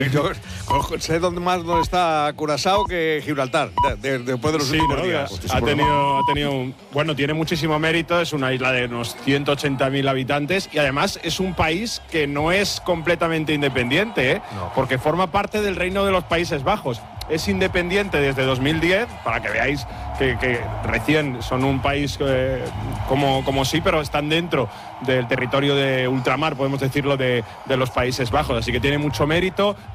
Yo sé dónde está Curazao que Gibraltar, después de los últimos días. Tiene muchísimo mérito, es una isla de unos 180.000 habitantes y además es un país que no es completamente independiente, No. porque forma parte del Reino de los Países Bajos. Es independiente desde 2010, para que veáis que recién son un país como sí, pero están dentro del territorio de ultramar, podemos decirlo, de los Países Bajos. Así que tiene mucho mérito.